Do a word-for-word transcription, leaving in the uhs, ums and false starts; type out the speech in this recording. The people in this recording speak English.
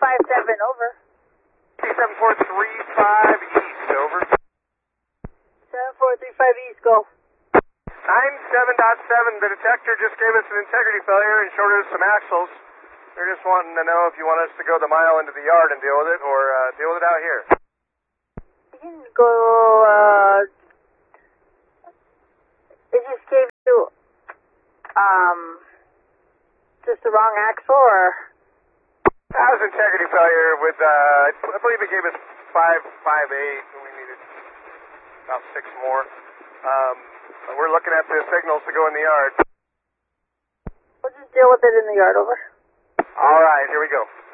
five seven, over. T seven four three five East, over. seven four three five East, go. nine seven point seven, the detector just gave us an integrity failure and shorted us some axles. They're just wanting to know if you want us to go the mile into the yard and deal with it, or uh, deal with it out here. You can go, uh, it just gave you, um, just the wrong axle, or? That was integrity failure with, uh, I believe it gave us five five eight, and we needed about six more. Um, we're looking at the signals to go in the yard. We'll just deal with it in the yard, over. All right, here we go.